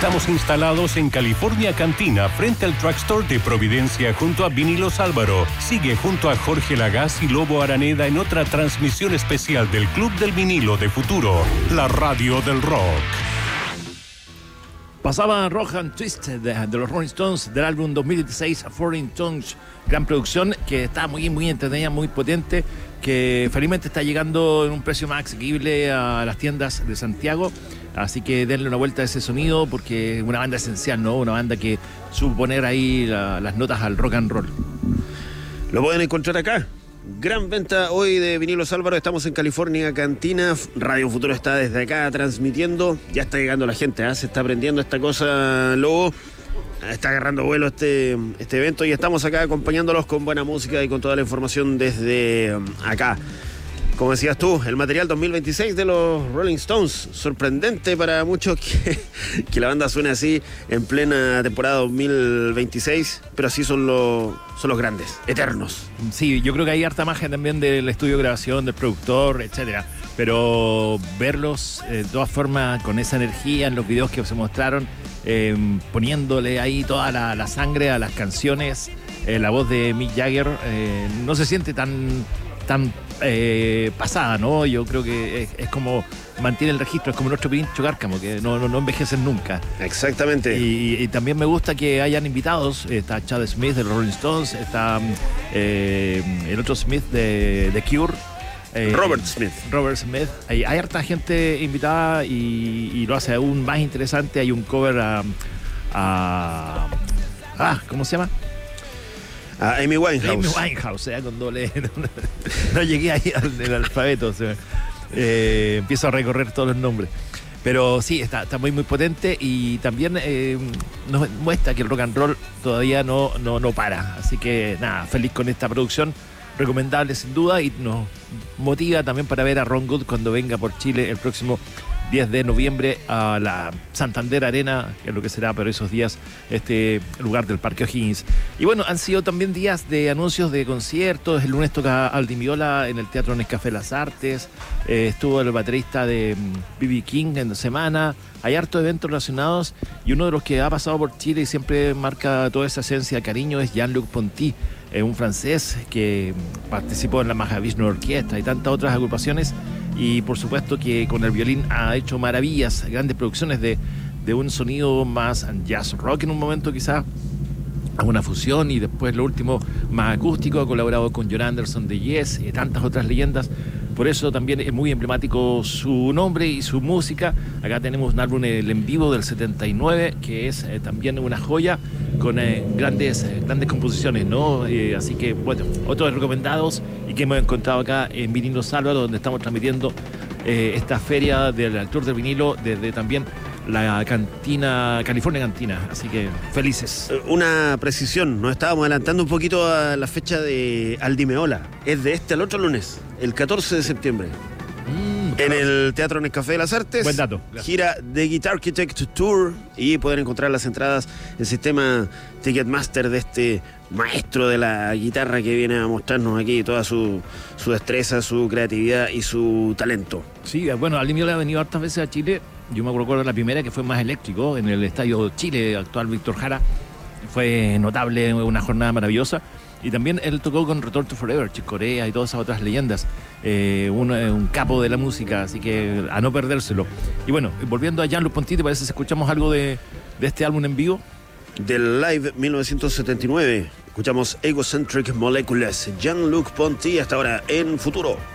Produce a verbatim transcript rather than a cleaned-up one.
Estamos instalados en California Cantina, frente al Truck Store de Providencia, junto a Vinilos Álvaro. Sigue junto a Jorge Lagaz y Lobo Araneda en otra transmisión especial del Club del Vinilo de Futuro, la radio del rock. Pasaba Rock and Twist de, de los Rolling Stones del álbum dos mil dieciséis, Foreign Tongues, gran producción que está muy, muy entretenida, muy potente, que felizmente está llegando en un precio más asequible a las tiendas de Santiago, así que denle una vuelta a ese sonido porque es una banda esencial, ¿no? Una banda que supo poner ahí la, las notas al rock and roll. Lo pueden encontrar acá. Gran venta hoy de Vinilos Álvaro. Estamos en California Cantina. Radio Futuro está desde acá transmitiendo. Ya está llegando la gente, ¿eh? Se está aprendiendo esta cosa, Lobo. Está agarrando vuelo este, este evento y estamos acá acompañándolos con buena música y con toda la información desde acá. Como decías tú, el material dos mil veintiséis de los Rolling Stones. Sorprendente para muchos que, que la banda suene así en plena temporada dos mil veintiséis, pero así son los, son los grandes, eternos. Sí, yo creo que hay harta magia también del estudio de grabación, del productor, etcétera. Pero verlos eh, de todas formas con esa energía en los videos que se mostraron, eh, poniéndole ahí toda la, la sangre a las canciones, eh, la voz de Mick Jagger eh, no se siente tan... tan eh, pasada, ¿no? Yo creo que es, es como mantiene el registro, es como nuestro Pincho Cárcamo, que no, no, no envejecen nunca. Exactamente. Y, y también me gusta que hayan invitados, está Chad Smith de los Rolling Stones, está eh, el otro Smith de The Cure, eh, Robert Smith. Robert Smith. Hay, hay harta gente invitada y, y lo hace aún más interesante. Hay un cover a, a ah, ¿cómo se llama? A Amy Winehouse. Amy Winehouse, ¿eh? Con doble. No, no llegué ahí al del alfabeto. O sea, eh, empiezo a recorrer todos los nombres. Pero sí, está, está muy, muy potente y también eh, nos muestra que el rock and roll todavía no, no, no para. Así que nada, feliz con esta producción. Recomendable sin duda y nos motiva también para ver a Ron Wood cuando venga por Chile el próximo diez de noviembre a la Santander Arena, que es lo que será por esos días este lugar del Parque O'Higgins. Y bueno, han sido también días de anuncios de conciertos. El lunes toca Aldi Meola en el Teatro Nescafé Las Artes, eh, estuvo el baterista de B B King en la semana. Hay hartos eventos relacionados y uno de los que ha pasado por Chile y siempre marca toda esa esencia de cariño es Jean-Luc Ponty, eh, un francés que participó en la Mahavishnu Orquesta y tantas otras agrupaciones. Y por supuesto que con el violín ha hecho maravillas, grandes producciones de, de un sonido más jazz rock en un momento quizás, a una fusión, y después lo último más acústico. Ha colaborado con John Anderson de Yes y tantas otras leyendas. Por eso también es muy emblemático su nombre y su música. Acá tenemos un álbum el en vivo del setenta y nueve, que es eh, también una joya, con eh, grandes, eh, grandes composiciones, ¿no? Eh, así que, bueno, otros recomendados y que hemos encontrado acá en Vinilos Álvaro, donde estamos transmitiendo eh, esta feria del actor del vinilo desde también la cantina, California Cantina. Así que felices. Una precisión, nos estábamos adelantando un poquito a la fecha de Aldi Meola. Es de este al otro lunes, el catorce de septiembre. Mm, en el Teatro Nescafé de las Artes. Buen dato. Gracias. Gira The Guitar Architect Tour y poder encontrar las entradas en el sistema Ticketmaster de este maestro de la guitarra que viene a mostrarnos aquí toda su, su destreza, su creatividad y su talento. Sí, bueno, Aldi Meola ha venido hartas veces a Chile. Yo me acuerdo de la primera, que fue más eléctrico, en el Estadio Chile, actual Víctor Jara. Fue notable, una jornada maravillosa. Y también él tocó con Return to Forever, Chick Corea y todas esas otras leyendas. Eh, un, un capo de la música, así que a no perdérselo. Y bueno, volviendo a Jean-Luc Ponty, ¿te parece si escuchamos algo de, de este álbum en vivo? Del Live mil novecientos setenta y nueve, escuchamos Egocentric Molecules, Jean-Luc Ponty, hasta ahora en Futuro.